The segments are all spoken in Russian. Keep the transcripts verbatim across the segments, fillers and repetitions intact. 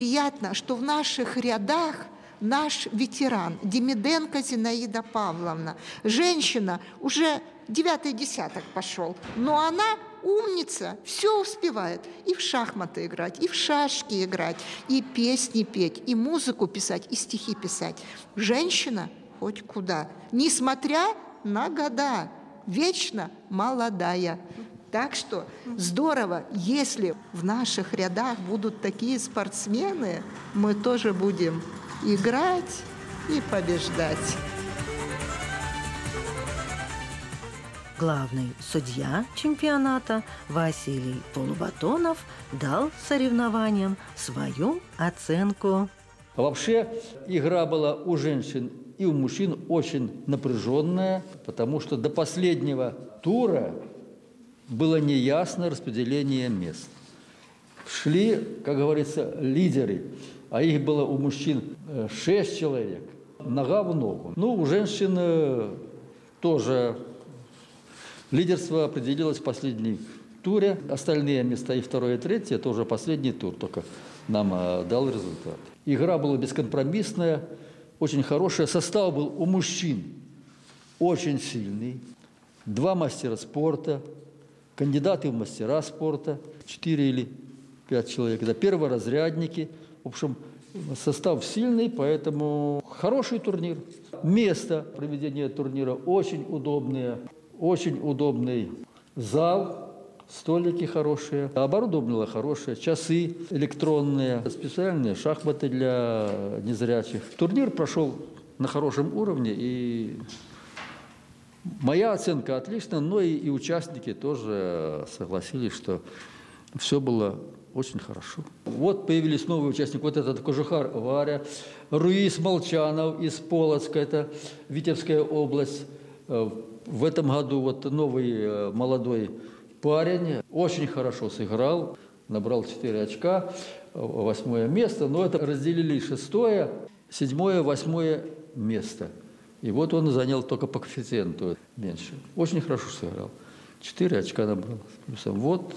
Приятно, что в наших рядах наш ветеран Демиденко Зинаида Павловна. Женщина, уже девятый десяток пошел, но она умница, все успевает. И в шахматы играть, и в шашки играть, и песни петь, и музыку писать, и стихи писать. Женщина хоть куда, несмотря на года, вечно молодая. Так что здорово, если в наших рядах будут такие спортсмены, мы тоже будем играть и побеждать. Главный судья чемпионата Василий Полубатонов дал соревнованиям свою оценку. А вообще игра была у женщин и у мужчин очень напряженная, потому что до последнего тура было неясно распределение мест. Шли, как говорится, лидеры, а их было у мужчин шесть человек, нога в ногу. Ну, у женщин тоже лидерство определилось в последнем туре. Остальные места, и второе, и третье, это уже последний тур только нам дал результат. Игра была бескомпромиссная, очень хорошая. Состав был у мужчин очень сильный. Два мастера спорта, кандидаты в мастера спорта, четыре или пять человек. Это перворазрядники. В общем, состав сильный, поэтому хороший турнир. Место проведения турнира очень удобное, очень удобный зал, столики хорошие, оборудование хорошее, часы электронные, специальные шахматы для незрячих. Турнир прошел на хорошем уровне, и моя оценка отличная, но и, и участники тоже согласились, что все было очень хорошо. Вот появились новые участники. Вот этот Кожухар Варя, Руис Молчанов из Полоцка, это Витебская область. В этом году вот новый молодой парень очень хорошо сыграл, набрал четыре очка, восьмое место, но это разделили шестое, седьмое, восьмое место. И вот он занял только по коэффициенту меньше. Очень хорошо сыграл. Четыре очка набрал. Вот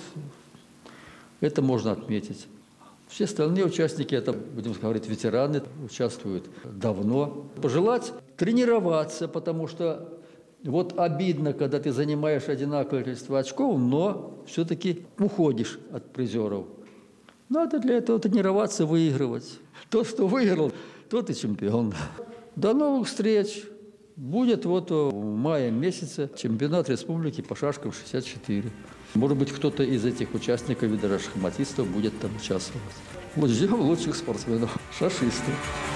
это можно отметить. Все остальные участники, это, будем говорить, ветераны, участвуют давно. Пожелать тренироваться, потому что вот обидно, когда ты занимаешь одинаковое количество очков, но все-таки уходишь от призеров. Надо для этого тренироваться, выигрывать. Тот, что выиграл, тот и чемпион. До новых встреч! Будет вот в мае месяце чемпионат республики по шашкам шестьдесят четыре. Может быть, кто-то из этих участников, вида шахматистов, будет там участвовать. Вот ждем лучших спортсменов, шашистов.